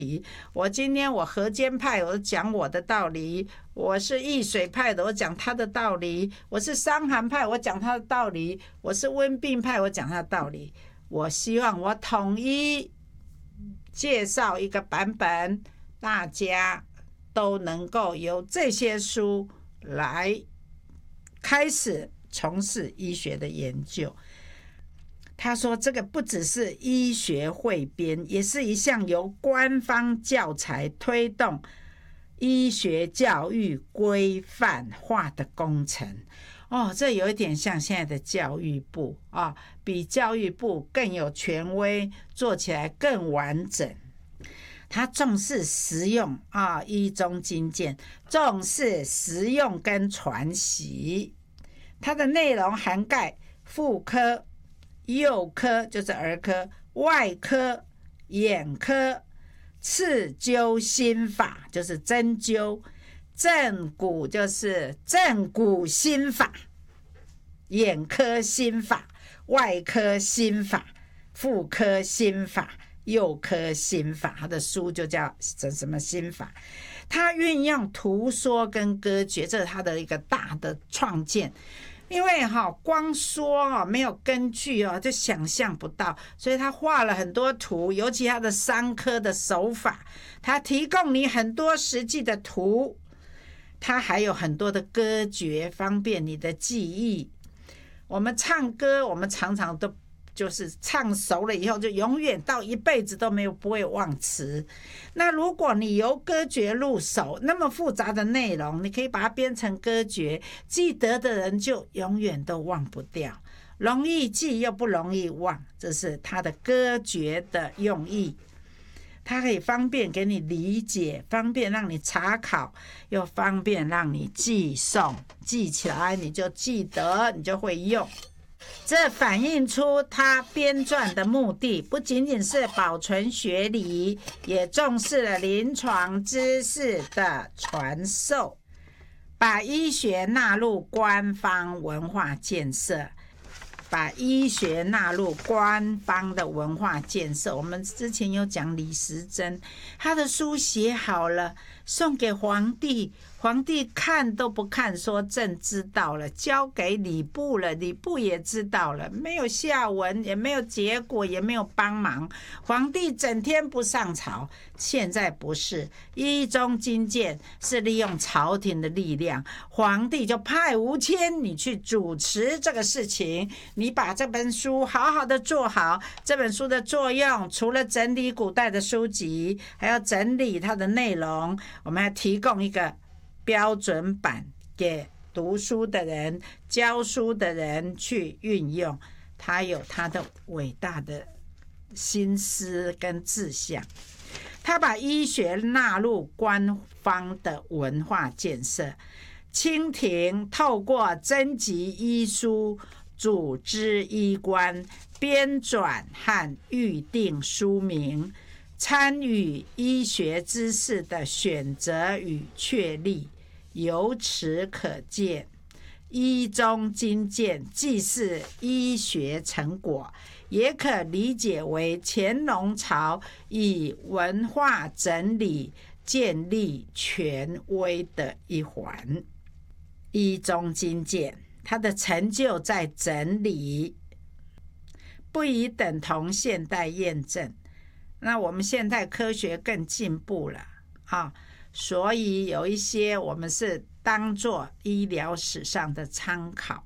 我今天我河间派，我讲我的道理；我是易水派的，我讲他的道理；我是伤寒派，我讲他的道理；我是温病派，我讲他的道理。我希望我统一介绍一个版本，大家都能够由这些书来开始从事医学的研究。他说这个不只是医学汇编，也是一项由官方教材推动医学教育规范化的工程。这有一点像现在的教育部比教育部更有权威，做起来更完整。他重视实用医中精鉴，重视实用跟传习。它的内容涵盖妇科、幼科就是儿科、外科、眼科、刺灸心法就是针灸，正骨就是正骨心法，眼科心法、外科心法、妇科心法、幼科心法。他的书就叫什么心法。他运用图说跟歌诀，这是他的一个大的创建。因为光说没有根据就想象不到，所以他画了很多图，尤其他的伤科的手法，他提供你很多实际的图，他还有很多的歌诀，方便你的记忆。我们唱歌，我们常常都就是唱熟了以后，就永远到一辈子都不会忘词。那如果你由歌诀入手，那么复杂的内容，你可以把它编成歌诀，记得的人就永远都忘不掉，容易记又不容易忘，这是它的歌诀的用意。它可以方便给你理解，方便让你查考，又方便让你记诵，记起来你就记得，你就会用。这反映出他编撰的目的不仅仅是保存学理，也重视了临床知识的传授，把医学纳入官方文化建设。把医学纳入官方的文化建设。我们之前有讲李时珍，他的书写好了送给皇帝，皇帝看都不看，说朕知道了，交给礼部了，礼部也知道了，没有下文，也没有结果，也没有帮忙，皇帝整天不上朝。现在不是，医中精鉴是利用朝廷的力量，皇帝就派吴谦你去主持这个事情，你把这本书好好的做好。这本书的作用除了整理古代的书籍，还要整理它的内容，我们还提供一个标准版给读书的人、教书的人去运用。他有他的伟大的心思跟志向，他把医学纳入官方的文化建设。清廷透过征集医书，组织医官，编纂和预定书名，参与医学知识的选择与确立。由此可见，医中精鉴既是医学成果，也可理解为乾隆朝以文化整理建立权威的一环。医中精鉴它的成就在整理，不宜等同现代验证。那我们现代科学更进步了所以有一些我们是当作医疗史上的参考，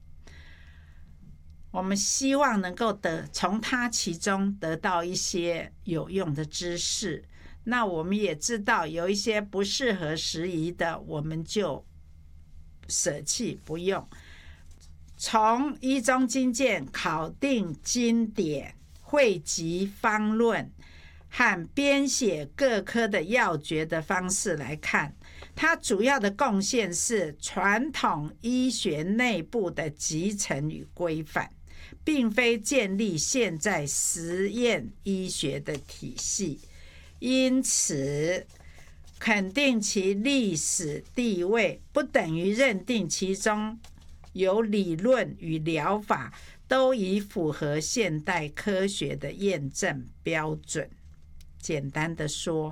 我们希望能够从它其中得到一些有用的知识。那我们也知道有一些不适合时宜的，我们就舍弃不用。从医中精鉴考定经典，汇集方论和编写各科的要诀的方式来看，它主要的贡献是传统医学内部的集成与规范，并非建立现在实验医学的体系。因此肯定其历史地位，不等于认定其中有理论与疗法都已符合现代科学的验证标准。简单的说，